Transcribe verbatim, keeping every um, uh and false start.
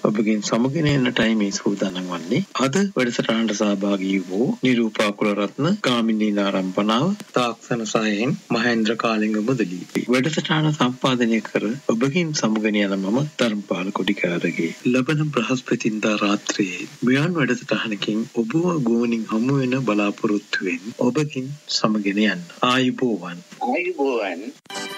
ඔබගෙන් සමගෙන එන්නටයි මේ සූදානම් වන්නේ. අද වැඩසටහනට සහභාගී වූ නිරූපා කුලරත්න, ගාමිණී නාරම්පනාව, තාක්ෂණ සායෙන් මහේන්ද්‍ර කාලිංග මුදලි. වැඩසටහන සම්පාදනය කර ඔබගෙන් සමගෙන යන මම ධර්මපාල කොඩිකාරගේ. ලබන බ්‍රහස්පතින්දා රාත්‍රියේ මෙවන් වැඩසටහනකින් ඔබව ගෝනින් හමු වෙන බලාපොරොත්තුවෙන් ඔබගෙන් සමගෙන යන්න. ආයුබෝවන්. ආයුබෝවන්.